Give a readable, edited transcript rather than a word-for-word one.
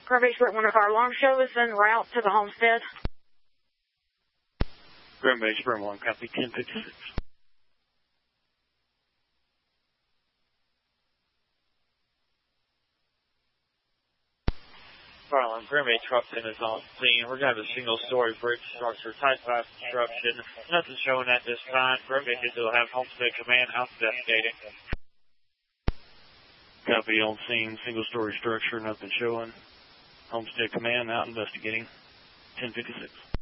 Green Bay Sprint 1 fire alarm show is en route to the homestead. Green Bay Sprint 1, copy 1056. Fire alarm, Green Bay Truckton is on scene. We're going to have a single-story bridge structure, type 5 construction. Nothing showing at this time. Green Bay will have Homestead Command out investigating. Copy on scene, single-story structure, nothing showing. Homestead Command out investigating. 1056.